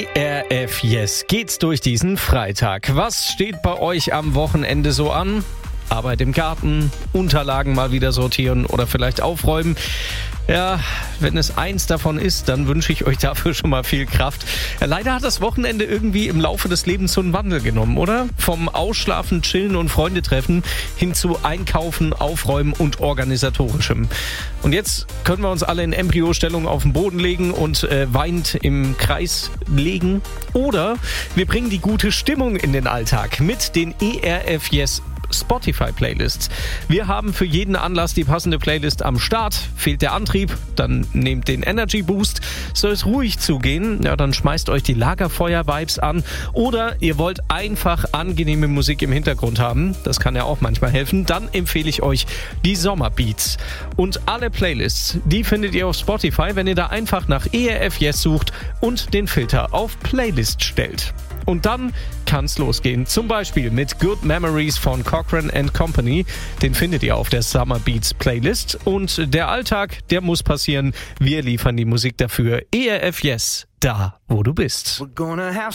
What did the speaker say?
ERF Yes geht's durch diesen Freitag. Was steht bei euch am Wochenende so an? Arbeit im Garten, Unterlagen mal wieder sortieren oder vielleicht aufräumen. Ja, wenn es eins davon ist, dann wünsche ich euch dafür schon mal viel Kraft. Ja, leider hat das Wochenende irgendwie im Laufe des Lebens so einen Wandel genommen, oder? Vom Ausschlafen, Chillen und Freunde treffen hin zu Einkaufen, Aufräumen und Organisatorischem. Und jetzt können wir uns alle in Embryostellung auf den Boden legen und weinend im Kreis legen. Oder wir bringen die gute Stimmung in den Alltag mit den ERF Yes Spotify-Playlists. Wir haben für jeden Anlass die passende Playlist am Start. Fehlt der Antrieb, dann nehmt den Energy Boost. Soll es ruhig zugehen, ja, dann schmeißt euch die Lagerfeuer-Vibes an. Oder ihr wollt einfach angenehme Musik im Hintergrund haben. Das kann ja auch manchmal helfen. Dann empfehle ich euch die Sommerbeats. Und alle Playlists, die findet ihr auf Spotify, wenn ihr da einfach nach ERF Yes sucht und den Filter auf Playlist stellt. Und dann kann's losgehen. Zum Beispiel mit Good Memories von Cochrane & Company. Den findet ihr auf der Summer Beats Playlist. Und der Alltag, der muss passieren. Wir liefern die Musik dafür. ERF Yes, da wo du bist.